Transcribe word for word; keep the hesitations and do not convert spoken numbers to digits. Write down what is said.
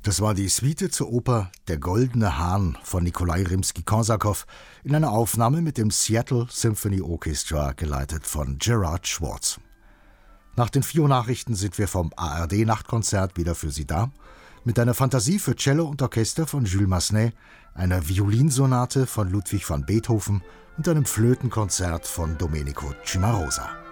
Das war die Suite zur Oper Der Goldene Hahn von Nikolai Rimski-Korsakow in einer Aufnahme mit dem Seattle Symphony Orchestra, geleitet von Gerard Schwartz. Nach den vier Nachrichten sind wir vom A R D-Nachtkonzert wieder für Sie da, mit einer Fantasie für Cello und Orchester von Jules Massenet, einer Violinsonate von Ludwig van Beethoven und einem Flötenkonzert von Domenico Cimarosa.